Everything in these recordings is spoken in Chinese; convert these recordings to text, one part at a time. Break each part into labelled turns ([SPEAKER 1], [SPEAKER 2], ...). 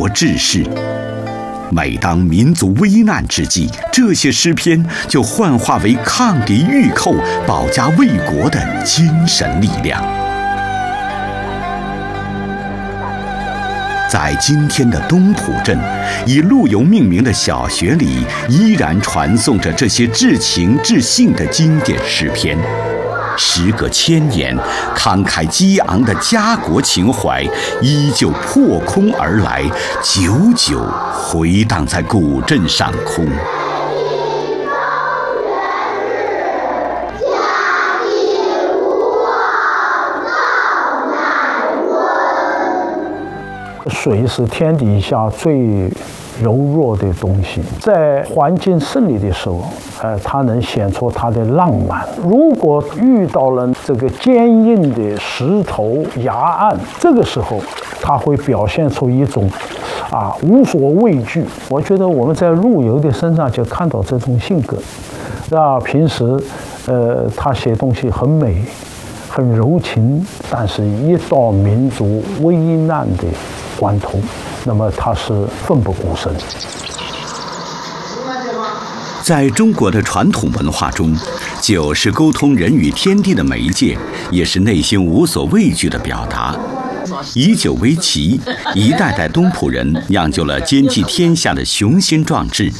[SPEAKER 1] 国志士。每当民族危难之际，这些诗篇就幻化为抗敌御寇、保家卫国的精神力量。在今天的东浦镇，以陆游命名的小学里，依然传颂着这些至情至性的经典诗篇。时隔1000年，慷慨激昂的家国情怀依旧破空而来，久久回荡在古镇上空。
[SPEAKER 2] 水是天底下最柔弱的东西，在环境胜利的时候，它能显出它的浪漫。如果遇到了这个坚硬的石头崖岸，这个时候，它会表现出一种无所畏惧。我觉得我们在陆游的身上就看到这种性格。平时他写东西很美，很柔情，但是一到民族危难的关头，那么他是奋不顾身。
[SPEAKER 1] 在中国的传统文化中，酒是沟通人与天地的媒介，也是内心无所畏惧的表达。以酒为旗，一代代东浦人酿就了兼济天下的雄心壮志。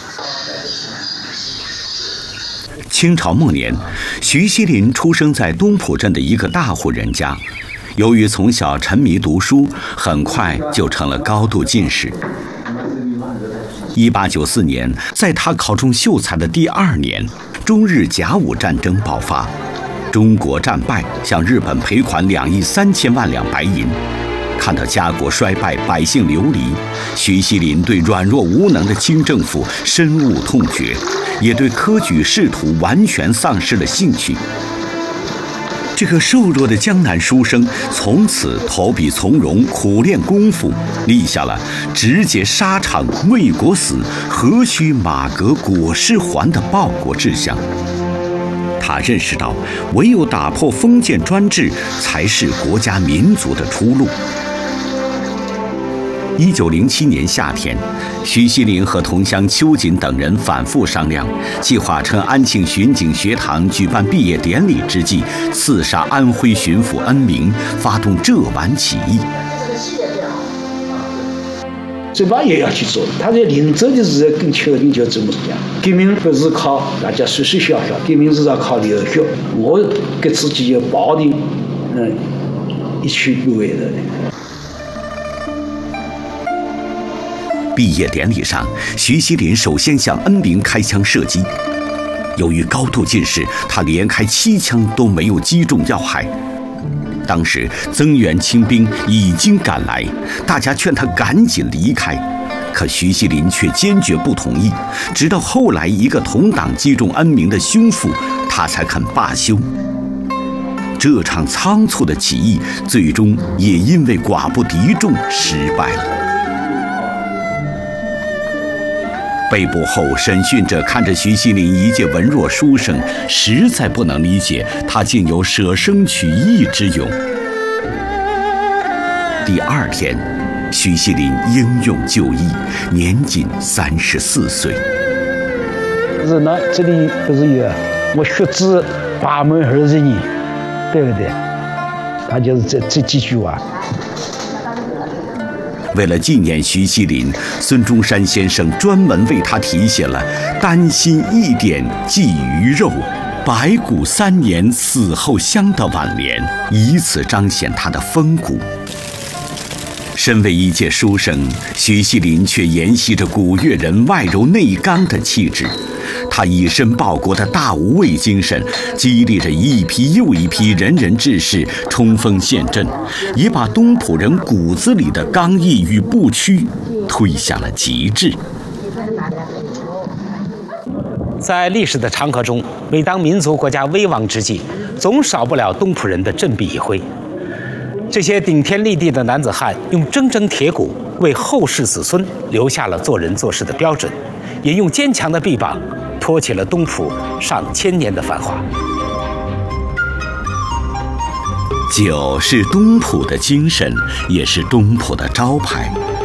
[SPEAKER 1] 清朝末年，徐锡麟出生在东浦镇的一个大户人家。由于从小沉迷读书，很快就成了高度进士。1894年，在他考中秀才的第2年，中日甲午战争爆发，中国战败，向日本赔款2亿3000万两白银。看到家国衰败，百姓流离，徐锡麟对软弱无能的清政府深恶痛绝，也对科举仕途完全丧失了兴趣。这个瘦弱的江南书生从此投笔从戎，苦练功夫，立下了直接沙场为国死，何须马革裹尸还的报国志向。他认识到，唯有打破封建专制，才是国家民族的出路。1907年夏天，徐锡麟和同乡邱瑾等人反复商量，计划趁安庆巡警学堂举办毕业典礼之际，刺杀安徽巡抚恩铭，发动浙皖起义。
[SPEAKER 3] 这把也要去做，他在临走的日子跟邱瑾就这么讲：革命不是靠大家说说笑笑，革命是要靠流血。我给自己有抱的，一去不为的。
[SPEAKER 1] 毕业典礼上，徐锡麟首先向恩铭开枪射击。由于高度近视，他连开7枪都没有击中要害。当时增援清兵已经赶来，大家劝他赶紧离开，可徐锡麟却坚决不同意。直到后来一个同党击中恩铭的胸腹，他才肯罢休。这场仓促的起义最终也因为寡不敌众失败了。被捕后，审讯者看着徐锡麟一介文弱书生，实在不能理解他竟有舍生取义之勇。第2天，徐锡麟英勇就义，年仅34岁。
[SPEAKER 3] 是呢，这里不是有我学子8门20年，对不对？他就是这几句话。
[SPEAKER 1] 为了纪念徐锡麟，孙中山先生专门为他题写了“丹心一点寄鱼肉，白骨3年死后香”的挽联，以此彰显他的风骨。身为一介书生，徐锡麟却沿袭着古越人外柔内刚的气质。他以身报国的大无畏精神，激励着一批又一批仁人志士冲锋陷阵，也把东浦人骨子里的刚毅与不屈推向了极致。
[SPEAKER 4] 在历史的长河中，每当民族国家危亡之际，总少不了东浦人的振臂一挥。这些顶天立地的男子汉，用铮铮铁骨为后世子孙留下了做人做事的标准，也用坚强的臂膀托起了东浦上千年的繁华。
[SPEAKER 1] 酒是东浦的精神，也是东浦的招牌。